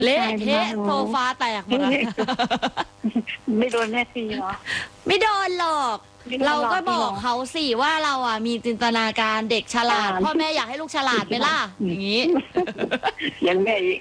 เละเทะโซฟาแตกหมดไม่โดนแม่ตีเหรอไม่โดนหรอกเราก็บอกเขาสิว่าเราอ่ะมีจินตนาการเด็กฉลาดพ่อแม่อยากให้ลูกฉลาดไหมล่ะอย่างนี้ยังแม่อีก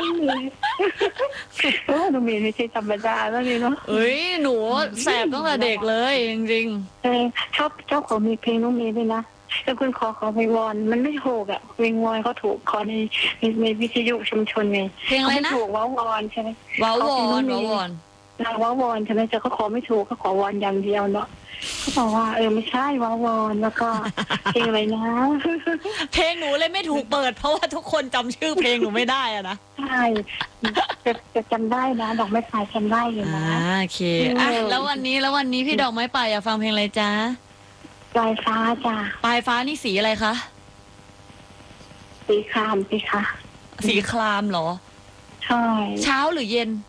โอ้หนูมีไม่ใช่ธรรมดาแล้วนี่เนาะเอ้ยหนูแสบตั้งแต่เด็กเลยจริงๆชอบขอมีเพลงน้องเมย์ด้วยนะแล้วคุณขอเพลงวอนมันไม่ถูกอ่ะเพลงวอนเขาถูกขอในวิทยุชุมชนไงเพลงอะไรนะถูกว้าวอนใช่ไหมว้าวอนว้าวอนว้าวอนใช่ไหมจะเขาขอไม่ถูกเขาขอวอนอย่างเดียวเนาะเขาบอกว่าไม่ใช่ว้าวอนแล้วก็เพลงอะไรนะเพลงหนูเลยไม่ถูกเปิดเพราะว่าทุกคนจำชื่อเพลงหนูไม่ได้อะนะใช่จะจำได้นะดอกไม้ไฟจำได้อยู่นะโอเคอ่ะแล้ววันนี้พี่ดอกไม้ไฟอยากฟังเพลงอะไรจ๊ะปลายฟ้าจ้ะปลายฟ้านี่สีอะไรคะสีครามสิคะสีครามเหรอใช่เช้าหรือเย็น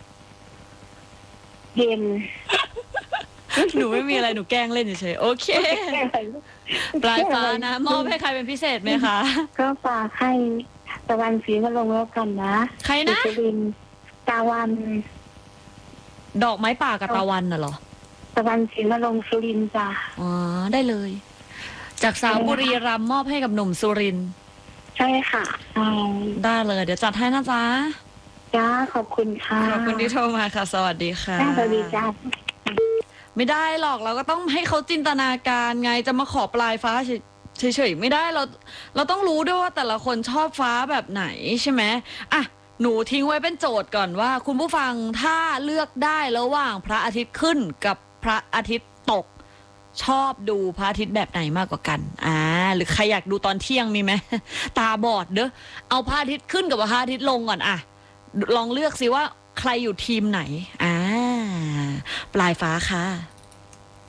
เย็นหนูไม่มีอะไรหนูแกล้งเล่นเฉยๆโอเคปลายฟ้านะมอบให้ใครเป็นพิเศษไหมคะก็ฝากให้ตะวันศรีนรงค์แล้วกันนะใครนะตะวันดอกไม้ป่ากับตะวันน่ะเหรอตะวันศรีนรงค์สุรินทร์จ้ะอ๋อได้เลยจากสาวบุรีรัมย์มอบให้กับหนุ่มสุรินทร์ใช่ค่ะได้เลยเดี๋ยวจัดให้นะจ๊ะจ้าขอบคุณค่ะขอบคุณที่โทรมาค่ะสวัสดีค่ะสวัสดีจ้าไม่ได้หรอกเราก็ต้องให้เขาจินตนาการไงจะมาขอปลายฟ้าเฉยๆไม่ได้เราต้องรู้ด้วยว่าแต่ละคนชอบฟ้าแบบไหนใช่ไหมอ่ะหนูทิ้งไว้เป็นโจทย์ก่อนว่าคุณผู้ฟังถ้าเลือกได้ระหว่างพระอาทิตย์ขึ้นกับพระอาทิตย์ตกชอบดูพระอาทิตย์แบบไหนมากกว่ากันหรือใครอยากดูตอนเที่ยงมีไหมตาบอดเด้อเอาพระอาทิตย์ขึ้นกับพระอาทิตย์ลงก่อนอ่ะลองเลือกสิว่าใครอยู่ทีมไหนปลายฟ้าค่ะ